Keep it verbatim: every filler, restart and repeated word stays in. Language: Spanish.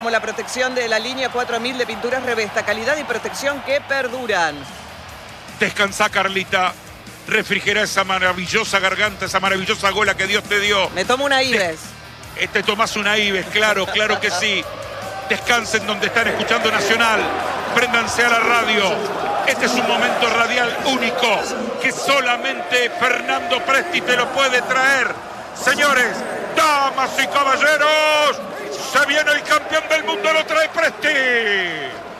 Como la protección de la línea cuatro mil de pinturas Revesta, calidad y protección que perduran. Descansa, Carlita. Refrigera esa maravillosa garganta, esa maravillosa gola que Dios te dio. Me tomo una Ives. Te, te tomás una Ives, claro, claro que sí. Descansen donde están escuchando Nacional. Préndanse a la radio. Este es un momento radial único que solamente Fernando Presti te lo puede traer. Señores, damas y caballeros, se viene el campeón del mundo, lo trae Presti.